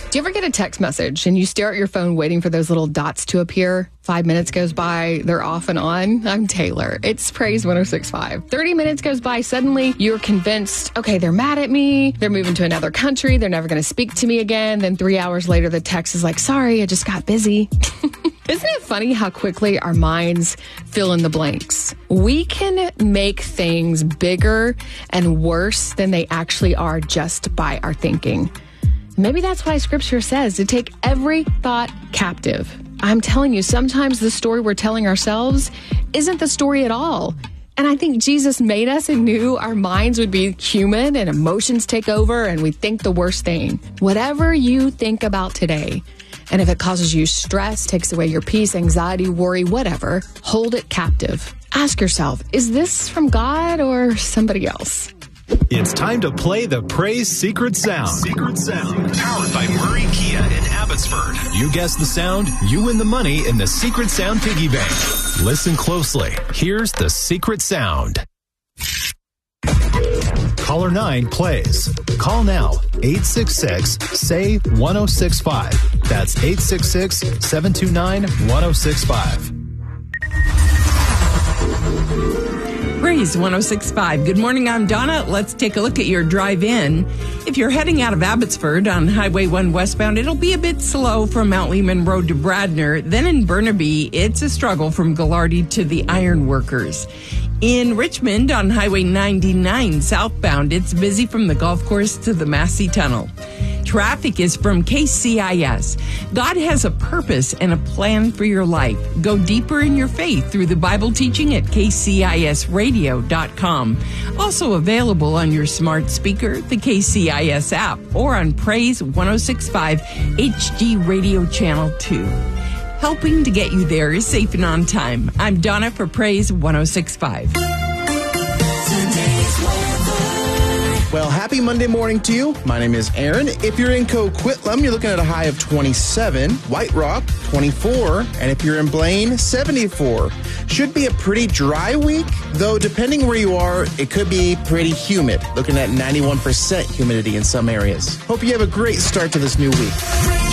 Do you ever get a text message and you stare at your phone waiting for those little dots to appear? 5 minutes goes by, they're off and on. I'm Taylor. It's Praise 106.5. 30 minutes goes by, suddenly you're convinced, okay, they're mad at me, they're moving to another country, they're never going to speak to me again. Then 3 hours later, the text is like, sorry, I just got busy. Isn't it funny how quickly our minds fill in the blanks? We can make things bigger and worse than they actually are just by our thinking. Maybe that's why Scripture says to take every thought captive. I'm telling you, sometimes the story we're telling ourselves isn't the story at all. And I think Jesus made us and knew our minds would be human and emotions take over and we think the worst thing. Whatever you think about today, and if it causes you stress, takes away your peace, anxiety, worry, whatever, hold it captive. Ask yourself, is this from God or somebody else? It's time to play the Praise Secret Sound. Secret Sound. Powered by Murray Kia in Abbotsford. You guess the sound, you win the money in the Secret Sound Piggy Bank. Listen closely. Here's the Secret Sound. Caller 9 plays. Call now. 866-SAY-1065. That's 866-729-1065. Praise 106.5. Good morning, I'm Donna. Let's take a look at your drive-in. If you're heading out of Abbotsford on Highway 1 westbound, it'll be a bit slow from Mount Lehman Road to Bradner. Then in Burnaby, it's a struggle from Gallardi to the Ironworkers. In Richmond on Highway 99 southbound, it's busy from the golf course to the Massey Tunnel. Traffic is from KCIS. God has a purpose and a plan for your life. Go deeper in your faith through the Bible teaching at kcisradio.com. Also available on your smart speaker, the KCIS app, or on Praise 106.5 HD Radio Channel 2. Helping to get you there is safe and on time. I'm Donna for Praise 106.5. Well, happy Monday morning to you. My name is Aaron. If you're in Coquitlam, you're looking at a high of 27, White Rock 24, and if you're in Blaine, 74. Should be a pretty dry week, though depending where you are, it could be pretty humid, looking at 91% humidity in some areas. Hope you have a great start to this new week.